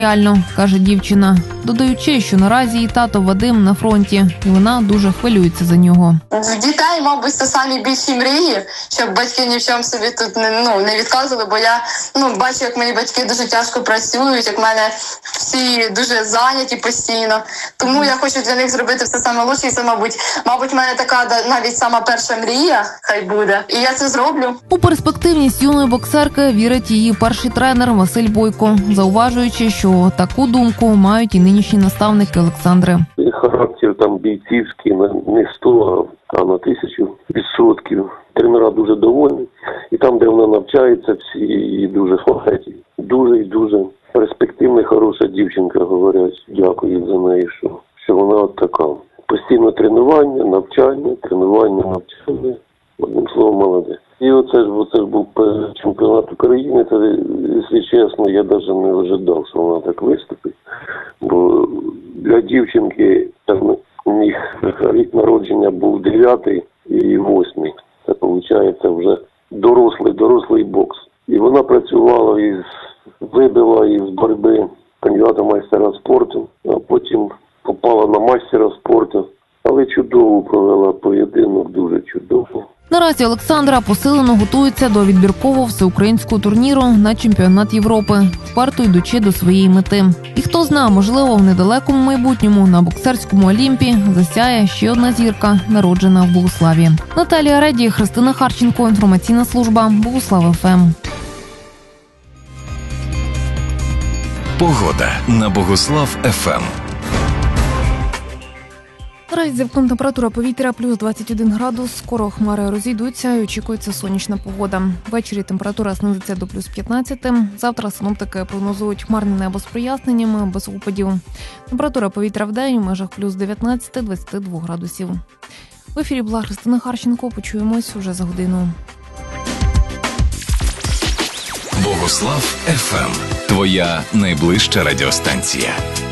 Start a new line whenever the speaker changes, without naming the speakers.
Реально, каже дівчина, додаючи, що наразі її тато Вадим на фронті, і вона дуже хвилюється за нього.
В дітей, мабуть, це самі більші мрії, щоб батьки ні в чому собі тут не відказували, бо я бачу, як мої батьки дуже тяжко працюють, як в мене всі дуже зайняті постійно. Тому я хочу для них зробити все саме лучше, і це, мабуть, в мене така навіть сама перша мрія, хай буде, і я це зроблю.
У перспективність юної боксерки вірить її перший тренер Василь Бойко, зауважуючи, що таку думку мають і нинішні наставники Олександри.
Характер там бійцівський не 100, а на 1000%. Тренера дуже довольні. І там, де вона навчається, всі її дуже хвалять. Дуже перспективна, хороша дівчинка, говорять. Дякую за неї, що вона от така. Постійно тренування, навчання. Одним словом, молодець. І оце ж був чемпіонат України. Це, якщо чесно, я навіть не очікував, що вона так виступить. Бо для дівчинки там, у них рік народження був 9-й і 8-й. Це, виходить, вже дорослий бокс. І вона працювала вибила із боротьби кандидата майстера спорту, а потім попала на майстера спорту. Але чудово провела поєдинок, дуже чудово.
Наразі Олександра посилено готується до відбіркового всеукраїнського турніру на чемпіонат Європи, вперто йдучи до своєї мети. І хто знає, можливо, в недалекому майбутньому на боксерському Олімпі засяє ще одна зірка, народжена в Богуславі. Наталія Реді, Христина Харченко, інформаційна служба Богуслав ФМ.
Погода на Богуслав ФМ.
Наразі за вікном температура повітря плюс 21 градус, скоро хмари розійдуться і очікується сонячна погода. Ввечері температура знизиться до плюс 15. Завтра синоптики прогнозують хмарне небо з проясненнями, без опадів. Температура повітря в день у межах плюс 19-22 градусів. В ефірі була Христина Харченко. Почуємось уже за годину.
Богуслав ФМ. Твоя найближча радіостанція.